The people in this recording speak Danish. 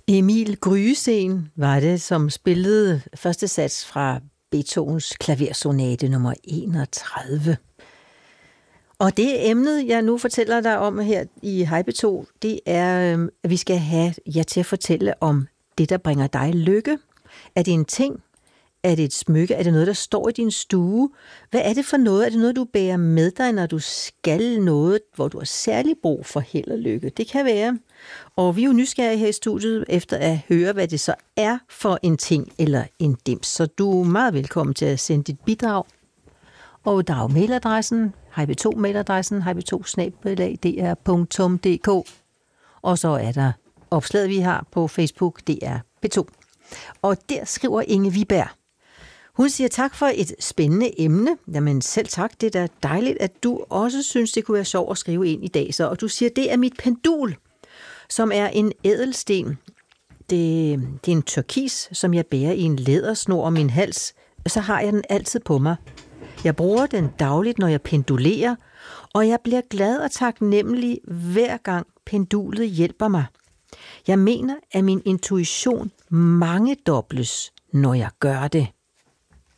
Emil Gryesen var det, som spillede første sats fra Beethovens klaversonate nummer 31. Og det emnet, jeg nu fortæller dig om her i Hej P2, det er, at vi skal have jer til at fortælle om det, der bringer dig lykke. Er det en ting? Er det et smykke? Er det noget, der står i din stue? Hvad er det for noget? Er det noget, du bærer med dig, når du skal noget, hvor du har særlig brug for held og lykke? Det kan være. Og vi er jo nysgerrige her i studiet efter at høre, hvad det så er for en ting eller en dims. Så du er meget velkommen til at sende dit bidrag. Og der er jo mailadressen, hp2-mailadressen, hp2@dr.dk. Og så er der opslaget, vi har på Facebook, det er P2. Og der skriver Inge Viberg. Hun siger tak for et spændende emne. Jamen selv tak, det er da dejligt, at du også synes, det kunne være sjovt at skrive ind i dag. Så. Og du siger, det er mit pendul, som er en ædelsten. Det er en turkis, som jeg bærer i en lædersnor om min hals. Så har jeg den altid på mig. Jeg bruger den dagligt, når jeg pendulerer, og jeg bliver glad og taknemmelig hver gang pendulet hjælper mig. Jeg mener, at min intuition mangedobles, når jeg gør det.